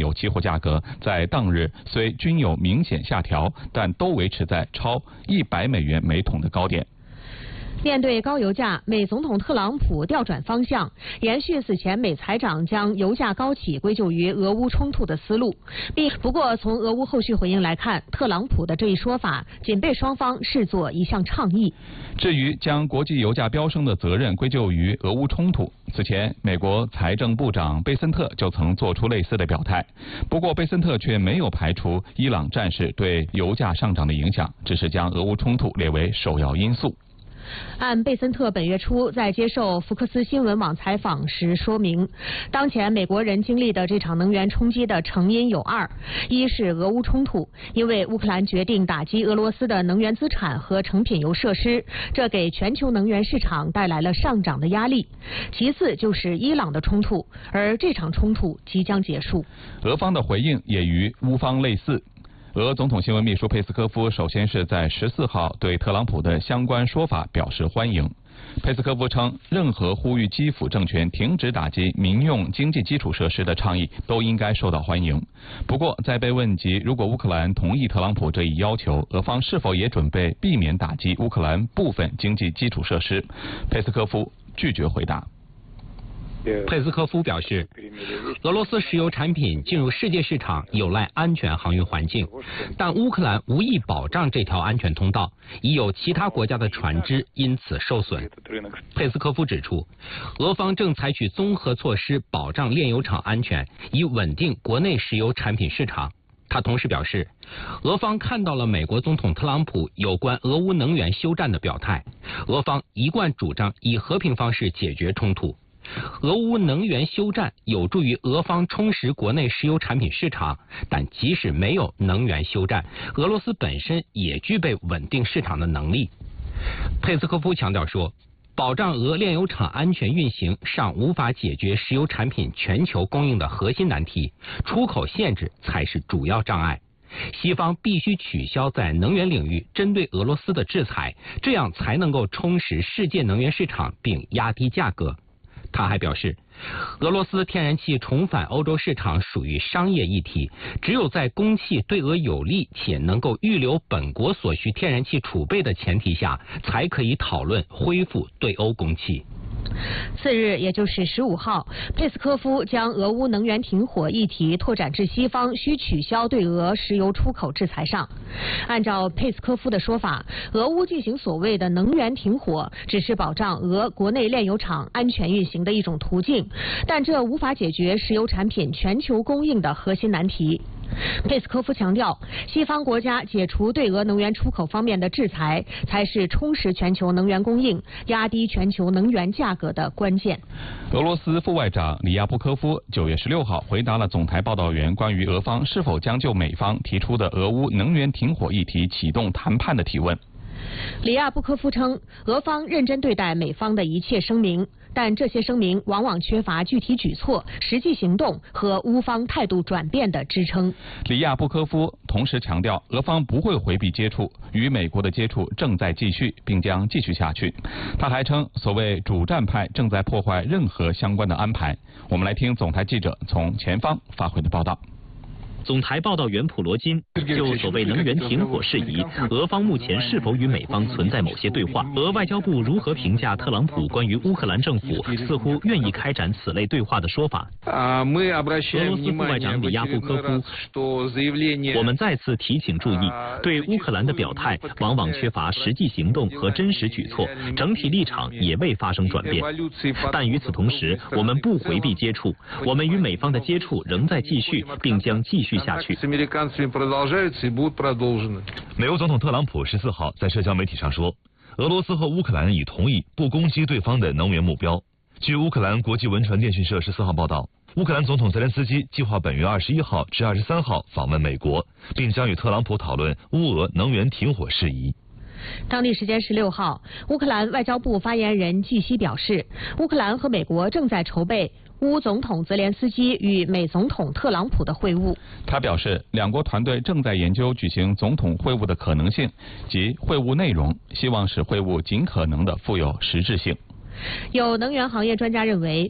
油期货价格在当日虽均有明显下调，但都维持在超100美元每桶的高点。 面对高油价，美总统特朗普调转方向，延续此前美财长将油价高企归咎于俄乌冲突的思路。不过，从俄乌后续回应来看，特朗普的这一说法仅被双方视作一项倡议。 至于将国际油价飙升的责任归咎于俄乌冲突，此前美国财政部长贝森特就曾做出类似的表态。不过，贝森特却没有排除伊朗战事对油价上涨的影响，只是将俄乌冲突列为首要因素。 按贝森特本月初在接受福克斯新闻网采访时说明，当前美国人经历的这场能源冲击的成因有二：一是俄乌冲突，因为乌克兰决定打击俄罗斯的能源资产和成品油设施，这给全球能源市场带来了上涨的压力；其次就是伊朗的冲突，而这场冲突即将结束。 俄方的回应也与乌方类似。俄总统新闻秘书佩斯科夫首先是在14号对特朗普的相关说法表示欢迎。佩斯科夫称，任何呼吁基辅政权停止打击民用经济基础设施的倡议都应该受到欢迎。不过，在被问及如果乌克兰同意特朗普这一要求，俄方是否也准备避免打击乌克兰部分经济基础设施，佩斯科夫拒绝回答。 佩斯科夫表示，俄罗斯石油产品进入世界市场有赖安全航运环境，但乌克兰无意保障这条安全通道，已有其他国家的船只因此受损。佩斯科夫指出，俄方正采取综合措施保障炼油厂安全，以稳定国内石油产品市场。他同时表示，俄方看到了美国总统特朗普有关俄乌能源休战的表态，俄方一贯主张以和平方式解决冲突。俄乌能源休战有助于俄方充实国内石油产品市场，但即使没有能源休战，俄罗斯本身也具备稳定市场的能力。佩斯科夫强调说，保障俄炼油厂安全运行尚无法解决石油产品全球供应的核心难题，出口限制才是主要障碍。西方必须取消在能源领域针对俄罗斯的制裁，这样才能够充实世界能源市场并压低价格。他还表示，俄罗斯天然气重返欧洲市场属于商业议题，只有在供气对俄有利且能够预留本国所需天然气储备的前提下，才可以讨论恢复对欧供气。 次日，也就是15号，佩斯科夫将俄乌能源停火议题拓展至西方需取消对俄石油出口制裁上。按照佩斯科夫的说法，俄乌进行所谓的能源停火，只是保障俄国内炼油厂安全运行的一种途径，但这无法解决石油产品全球供应的核心难题。佩斯科夫强调，西方国家解除对俄能源出口方面的制裁，才是充实全球能源供应、压低全球能源价格的关键。 俄罗斯副外长里亚布科夫9月16号回答了总台报道员关于俄方是否将就美方提出的俄乌能源停火议题启动谈判的提问。 里亚布科夫称，俄方认真对待美方的一切声明，但这些声明往往缺乏具体举措、实际行动和乌方态度转变的支撑。 里亚布科夫同时强调，俄方不会回避接触，与美国的接触正在继续，并将继续下去。他还称，所谓主战派正在破坏任何相关的安排。我们来听总台记者从前方发回的报道。 总台报道员普罗金就所谓能源停火事宜，俄方目前是否与美方存在某些对话？俄外交部如何评价特朗普关于乌克兰政府似乎愿意开展此类对话的说法？俄罗斯副外长里亚布科夫，我们再次提醒注意，对乌克兰的表态往往缺乏实际行动和真实举措，整体立场也未发生转变。但与此同时，我们不回避接触，我们与美方的接触仍在继续，并将继续下去。 美国总统特朗普14号在社交媒体上说，俄罗斯和乌克兰已同意不攻击对方的能源目标。据乌克兰国际文传电讯社14号报道，乌克兰总统泽连斯基计划本月21号至23号访问美国，并将与特朗普讨论乌俄能源停火事宜。 当地时间16号，乌克兰外交部发言人季希表示，乌克兰和美国正在筹备乌总统泽连斯基与美总统特朗普的会晤。 他表示，两国团队正在研究举行总统会晤的可能性及会晤内容，希望使会晤尽可能的富有实质性。 有能源行业专家认为，